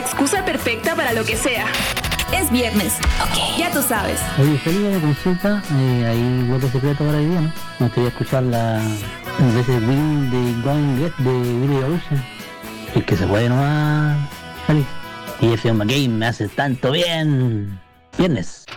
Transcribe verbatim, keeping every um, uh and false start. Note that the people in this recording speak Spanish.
excusa perfecta para lo que sea. Es viernes, ok, ya tú sabes. Oye, Felipe, una consulta, eh, hay voto secreto para hoy día, ¿no? Me gustaría escuchar la... de ese Win de Going Get de Billy Ocean. El que se puede nomás, Felipe. Y F M Game me hace tanto bien. Viernes.